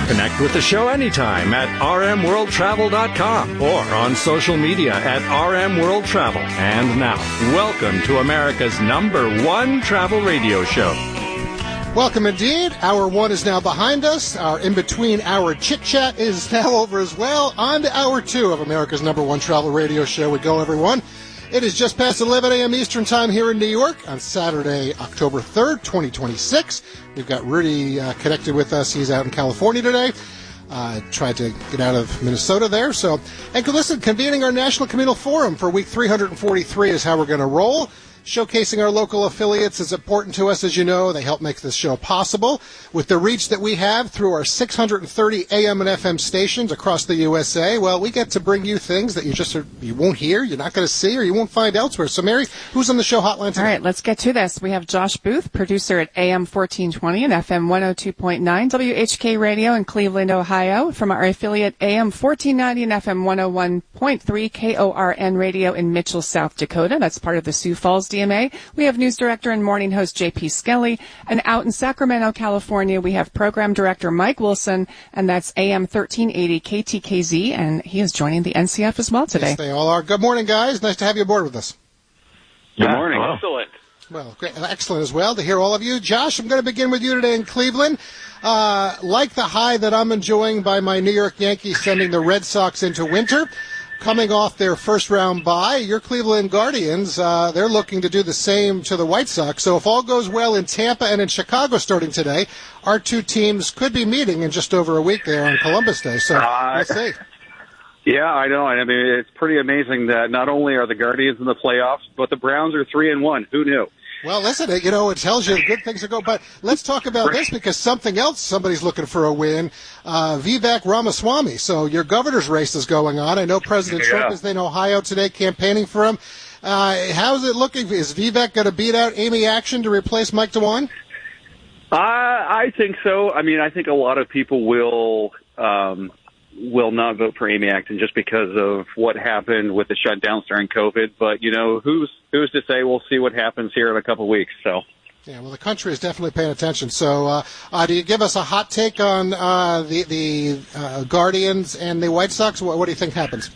Connect with the show anytime at rmworldtravel.com or on social media at rmworldtravel. And now, welcome to America's #1 travel radio show. Welcome indeed. Hour 1 is now behind us. Our in-between hour chit-chat is now over as well. On to hour 2 of America's #1 travel radio show. We go, everyone. It is just past 11 a.m. Eastern Time here in New York on Saturday, October 3rd, 2026. We've got Rudy connected with us. He's out in California today. Tried to get out of Minnesota there. And listen, convening our National Communal Forum for week 343 is how we're going to roll. Showcasing our local affiliates is important to us, as you know. They help make this show possible. With the reach that we have through our 630 AM and FM stations across the USA, well, we get to bring you things that you won't hear, you're not going to see, or you won't find elsewhere. So, Mary, who's on the show hotline today? All right, let's get to this. We have Josh Booth, producer at AM 1420 and FM 102.9 WHK Radio in Cleveland, Ohio, from our affiliate AM 1490 and FM 101.3 KORN Radio in Mitchell, South Dakota. That's part of the Sioux Falls DMA. We have news director and morning host J.P. Skelly. And out in Sacramento, California, we have program director Mike Wilson, and that's AM 1380 KTKZ, and he is joining the NCF as well today. Yes, they all are. Good morning, guys. Nice to have you aboard with us. Good morning. Hello. Excellent. Well, great. Excellent as well to hear all of you. Josh, I'm going to begin with you today in Cleveland. Like the high that I'm enjoying by my New York Yankees sending the Red Sox into winter, coming off their first-round bye, your Cleveland Guardians, they're looking to do the same to the White Sox. So if all goes well in Tampa and in Chicago starting today, our two teams could be meeting in just over a week there on Columbus Day. So we'll see. Yeah, I know. I mean, it's pretty amazing that not only are the Guardians in the playoffs, but the Browns are 3-1. Who knew? Well, listen, it tells you good things are going. But let's talk about this because something else, somebody's looking for a win. Vivek Ramaswamy. So your governor's race is going on. I know President Trump is in Ohio today campaigning for him. How's it looking? Is Vivek going to beat out Amy Action to replace Mike DeWine? I think so. I mean, I think a lot of people will not vote for Amy Action just because of what happened with the shutdowns during COVID. But, who's to say? We'll see what happens here in a couple of weeks. So. Yeah, well, the country is definitely paying attention. So do you give us a hot take on the Guardians and the White Sox? What do you think happens?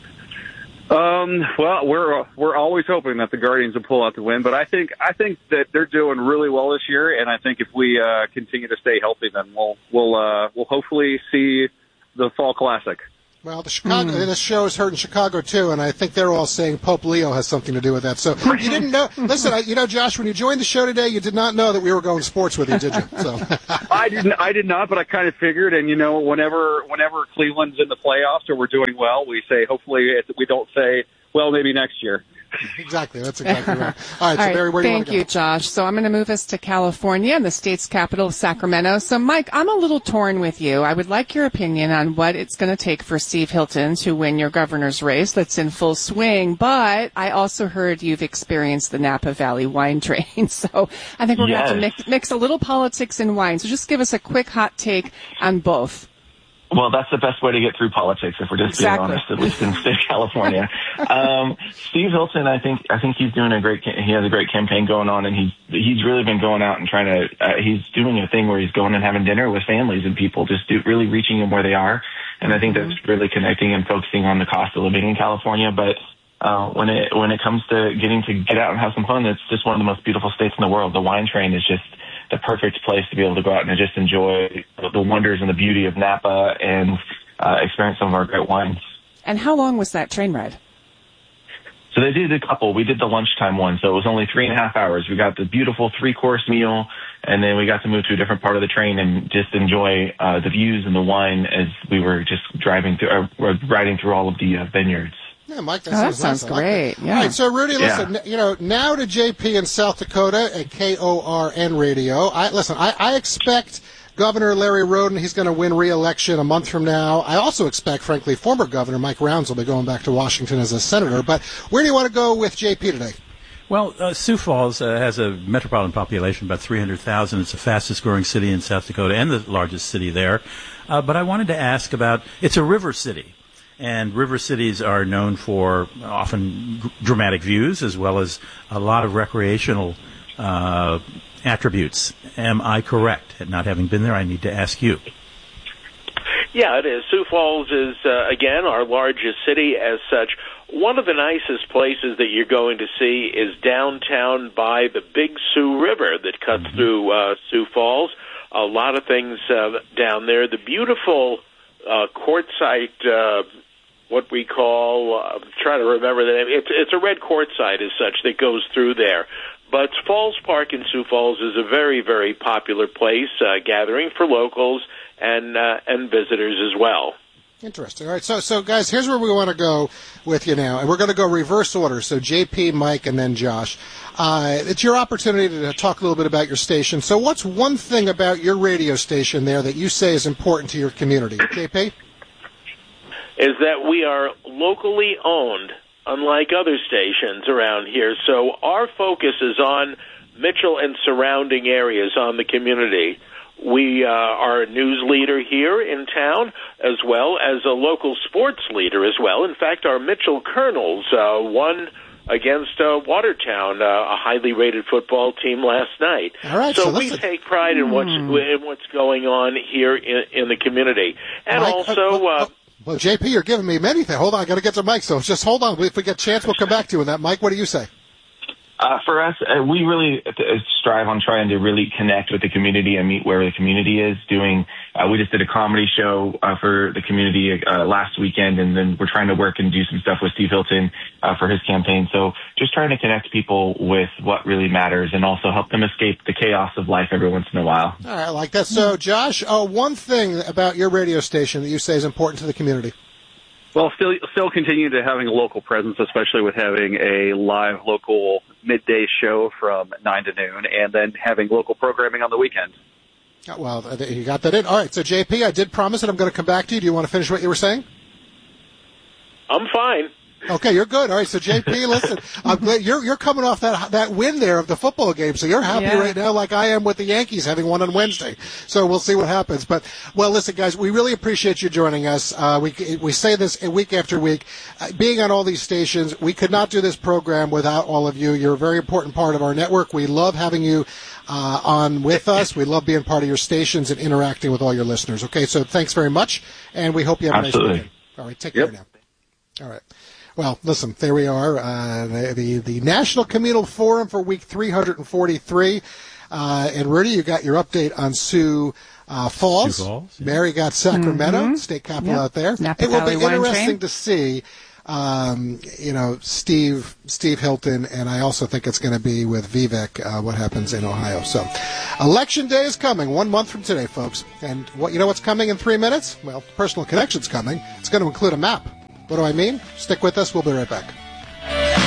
Well, we're always hoping that the Guardians will pull out the win, but I think that they're doing really well this year, and I think if we continue to stay healthy, then we'll hopefully see the Fall Classic. Well, this show is heard in Chicago, too, and I think they're all saying Pope Leo has something to do with that. So you didn't know. Listen, Josh, when you joined the show today, you did not know that we were going sports with you, did you? So. I did not, but I kind of figured, and, whenever Cleveland's in the playoffs or we're doing well, we say, hopefully, we don't say, well, maybe next year. Exactly. That's exactly right. All right, so Mary, where do you want to go? Thank you, Josh. So I'm going to move us to California and the state's capital, Sacramento. So, Mike, I'm a little torn with you. I would like your opinion on what it's going to take for Steve Hilton to win your governor's race that's in full swing. But I also heard you've experienced the Napa Valley wine train. So I think we're going to have to mix a little politics and wine. So just give us a quick hot take on both. Well, that's the best way to get through politics, if we're just being honest, at least in the state of California. Steve Hilton, I think he's doing he has a great campaign going on, and he's really been going out and trying to, he's doing a thing where he's going and having dinner with families and people, just really reaching them where they are. And I think that's really connecting and focusing on the cost of living in California. But, when it comes to getting to get out and have some fun, it's just one of the most beautiful states in the world. The wine train is just the perfect place to be able to go out and just enjoy the wonders and the beauty of Napa and experience some of our great wines. And how long was that train ride? So they did a couple. We did the lunchtime one, so it was only 3.5 hours. We got the beautiful 3-course meal, and then we got to move to a different part of the train and just enjoy the views and the wine as we were just riding through all of the vineyards. Yeah, Mike, that sounds great. Yeah. All right, so Rudy, listen, now to JP in South Dakota at KORN Radio. I expect Governor Larry Roden, he's going to win re-election a month from now. I also expect, frankly, former Governor Mike Rounds will be going back to Washington as a senator. But where do you want to go with JP today? Well, Sioux Falls has a metropolitan population, about 300,000. It's the fastest growing city in South Dakota and the largest city there. But I wanted to ask about, it's a river city. And river cities are known for often dramatic views as well as a lot of recreational attributes. Am I correct? Not having been there, I need to ask you. Yeah, it is. Sioux Falls is, again, our largest city as such. One of the nicest places that you're going to see is downtown by the Big Sioux River that cuts through Sioux Falls. A lot of things down there. The beautiful quartzite, what we call, I'm trying to remember the name. It's a red quartzite as such that goes through there. But Falls Park in Sioux Falls is a very, very popular place, gathering for locals and visitors as well. Interesting. All right, so guys, here's where we want to go with you now, and we're going to go reverse order. So JP, Mike, and then Josh. It's your opportunity to talk a little bit about your station. So what's one thing about your radio station there that you say is important to your community? JP? Is that we are locally owned, unlike other stations around here. So our focus is on Mitchell and surrounding areas, on the community. We are a news leader here in town, as well as a local sports leader as well. In fact, our Mitchell Colonels won against Watertown, a highly rated football team, last night. All right, so we take pride in what's going on here in the community. And Mike, also... well, JP, you're giving me many things. Hold on, I got to get to Mike, so just hold on. If we get a chance, we'll come back to you on that. Mike, what do you say? For us, we really strive on trying to really connect with the community and meet where the community is doing. We just did a comedy show for the community last weekend, and then we're trying to work and do some stuff with Steve Hilton for his campaign. So just trying to connect people with what really matters and also help them escape the chaos of life every once in a while. All right, I like that. So, Josh, one thing about your radio station that you say is important to the community. Well, still continue to having a local presence, especially with having a live local midday show from 9 to noon, and then having local programming on the weekend. Well, you got that in. All right, so JP, I did promise that I'm going to come back to you. Do you want to finish what you were saying? I'm fine. Okay, you're good. All right, so JP, listen, I'm glad you're coming off that win there of the football game, so you're happy right now, like I am with the Yankees having won on Wednesday. So we'll see what happens. But well, listen, guys, we really appreciate you joining us. We say this week after week, being on all these stations. We could not do this program without all of you. You're a very important part of our network. We love having you on with us. We love being part of your stations and interacting with all your listeners. Okay, so thanks very much, and we hope you have a nice weekend. All right, take care now. All right. Well, listen, there we are, the National Communal Forum for week 343. And Rudy, you got your update on Sioux Falls. Mary got Sacramento, state capital out there. Napa it will Valley be interesting Train. to see, Steve Hilton, and I also think it's going to be with Vivek, what happens in Ohio. So, Election Day is coming 1 month from today, folks. And what's coming in 3 minutes? Well, Personal Connection's coming. It's going to include a map. What do I mean? Stick with us. We'll be right back.